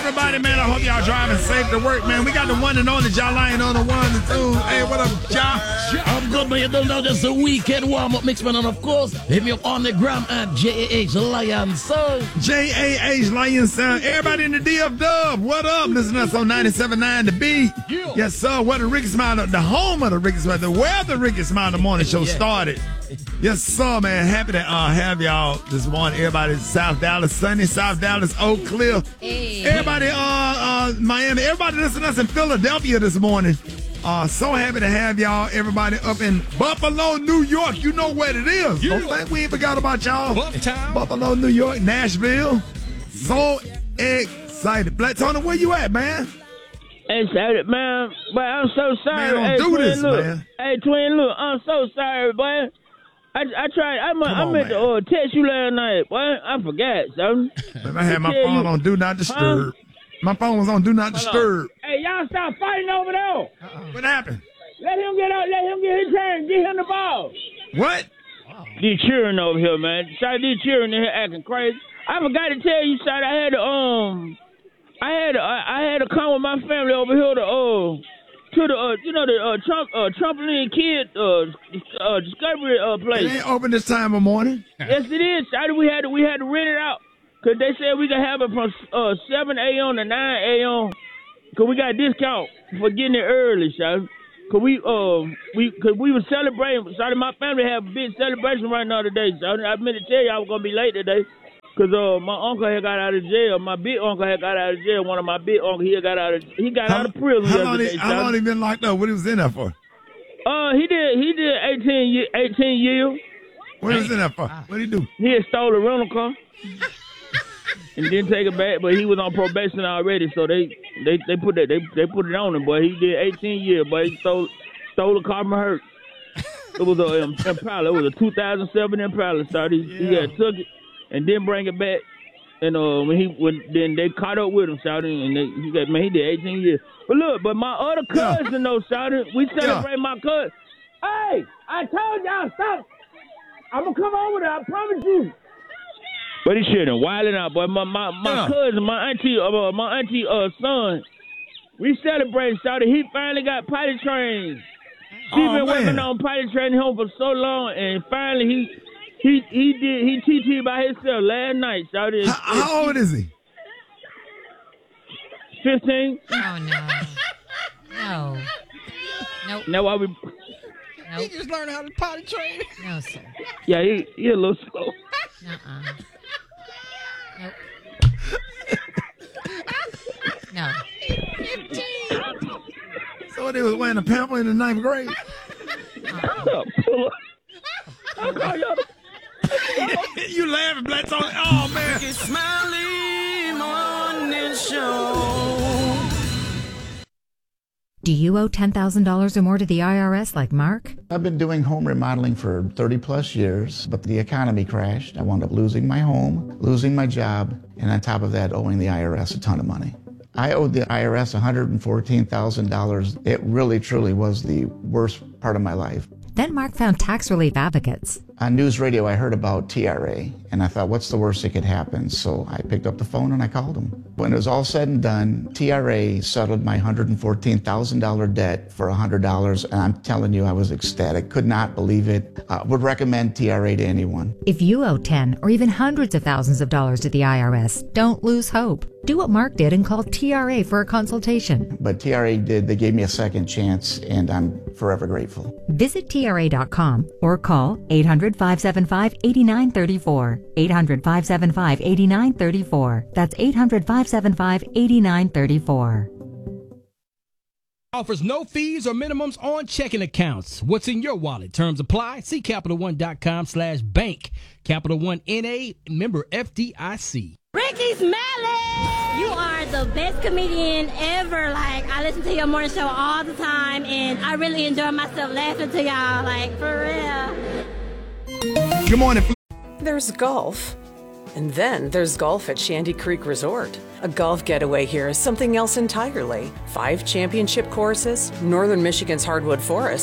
everybody, man. I hope y'all driving safe to work, man. We got the one and only Ja Lion on the one and two. Hey, what up, Ja? I'm good, man. You don't know this is a weekend warm-up mix, man. And of course, hit me up on the gram at JAH Lion Sound. JAH Lion Sound. Everybody in the DF Dub, what up? Listen to us on 97.9 The Beat. Yeah. Yes, sir. What the Ricky Smile, the home of the Ricky Smile, where the Ricky Smile the morning show started. Yes, sir, man. Happy to have y'all this morning. Everybody in South Dallas, sunny South Dallas, Oak Cliff. Hey. Everybody, Miami. Everybody listening to us in Philadelphia this morning. So happy to have y'all. Everybody up in Buffalo, New York. You know what it is. Yeah. Don't think we ain't forgot about y'all. Bufftown. Buffalo, New York, Nashville. So excited. Black Tony, where you at, man? Excited, man. But I'm so sorry. Man, don't do Twin, this, look. man. Hey, Twin, look. I'm so sorry, boy. I tried. I meant to text you last night, boy. I forgot, son. I had my phone on Do Not Disturb. My phone was on Do Not Disturb. Hey, y'all stop fighting over there. What happened? Let him get out. Let him get his turn. Get him the ball. What? They cheering over here, man. Shot, they cheering in here acting crazy. I forgot to tell you, shot. I had to come with my family over here to the trampoline kid discovery place. It ain't open this time of morning. Yes, it is. Shawty, we had to rent it out because they said we could have it from 7 a.m. to 9 a.m. because we got a discount for getting it early, Shawty. Cause we were celebrating. Shawty, my family have a big celebration right now today, Shawty. I meant to tell you I was gonna be late today. Cause my uncle had got out of jail. My big uncle had got out of jail. One of my big uncles, he got out of prison yesterday. How long he been locked up? What he was in there for? He did 18 years. What he was in there for? What did he do? He had stole a rental car and didn't take it back, but he was on probation already, so they put it on him. But he did 18 years, but he stole a car from Hurt. It was a Impala. It was a 2007 Impala. So he had took it and didn't bring it back. And then they caught up with him, shouting, and he did 18 years. But look, my other cousin though, shouting, we celebrate my cousin. Hey, I told y'all stop. I'm gonna come over there, I promise you. But he shouldn't wilding out, boy. My cousin, my auntie son, we celebrating, shouting. He finally got potty trained. She been working on potty training him for so long, and finally he TT by himself last night. Shouted. How old is he? 15. Oh no. Nope. Now why we? Nope. He just learned how to potty train. No, sir. Yeah, he a little slow. Nope. No. So they was wearing a pamphlet in the 9th grade. You laughing, Black Tony? Oh man! Smiley morning show. Do you owe $10,000 or more to the IRS like Mark? I've been doing home remodeling for 30 plus years, but the economy crashed. I wound up losing my home, losing my job, and on top of that, owing the IRS a ton of money. I owed the IRS $114,000. It really, truly was the worst part of my life. Then Mark found tax relief advocates. On news radio, I heard about TRA, and I thought, what's the worst that could happen? So I picked up the phone and I called them. When it was all said and done, TRA settled my $114,000 debt for $100, and I'm telling you, I was ecstatic. Could not believe it. Would recommend TRA to anyone. If you owe 10 or even hundreds of thousands of dollars to the IRS, don't lose hope. Do what Mark did and call TRA for a consultation. But TRA did. They gave me a second chance, and I'm forever grateful. Visit TRA.com or call 800-575-8934. 800-575-8934. That's 800-575-8934. Offers no fees or minimums on checking accounts. What's in your wallet? Terms apply. See CapitalOne.com/bank. Capital One N.A. member FDIC. Ricky Smiley! You are the best comedian ever. Like, I listen to your morning show all the time, and I really enjoy myself laughing to y'all. Like, for real. Good morning. There's golf. And then there's golf at Shandy Creek Resort. A golf getaway here is something else entirely. 5 championship courses, Northern Michigan's hardwood forests,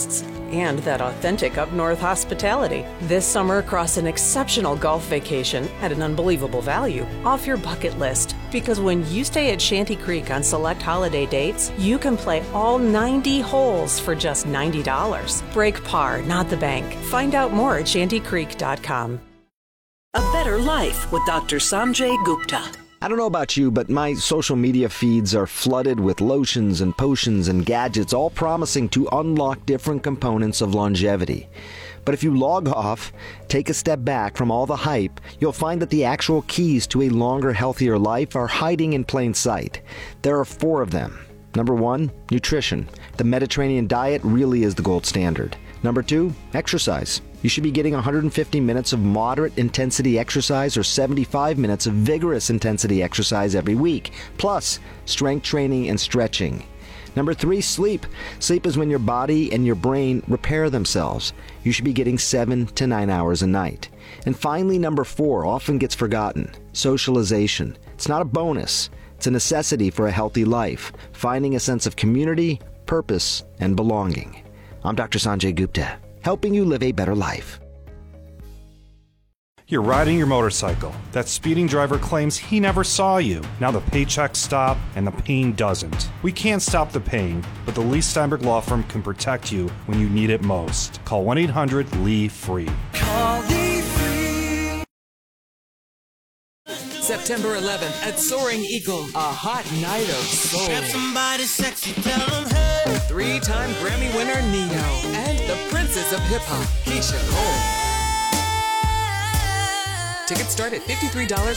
and that authentic up-north hospitality. This summer, cross an exceptional golf vacation at an unbelievable value off your bucket list. Because when you stay at Shanty Creek on select holiday dates, you can play all 90 holes for just $90. Break par, not the bank. Find out more at shantycreek.com. A Better Life with Dr. Sanjay Gupta. I don't know about you, but my social media feeds are flooded with lotions and potions and gadgets, all promising to unlock different components of longevity. But if you log off, take a step back from all the hype, you'll find that the actual keys to a longer, healthier life are hiding in plain sight. There are 4 of them. Number 1, nutrition. The Mediterranean diet really is the gold standard. Number 2, exercise. You should be getting 150 minutes of moderate intensity exercise or 75 minutes of vigorous intensity exercise every week, plus strength training and stretching. Number 3, sleep. Sleep is when your body and your brain repair themselves. You should be getting 7 to 9 hours a night. And finally, number 4 often gets forgotten: socialization. It's not a bonus. It's a necessity for a healthy life, finding a sense of community, purpose, and belonging. I'm Dr. Sanjay Gupta, helping you live a better life. You're riding your motorcycle. That speeding driver claims he never saw you. Now the paychecks stop and the pain doesn't. We can't stop the pain, but the Lee Steinberg Law Firm can protect you when you need it most. Call 1-800-LEE-FREE. Call Lee Free. September 11th at Soaring Eagle, a hot night of soul. Grab somebody sexy, tell them hey. 3-time Grammy winner Nino and the Princess of Hip Hop, Keisha Cole. Tickets start at $53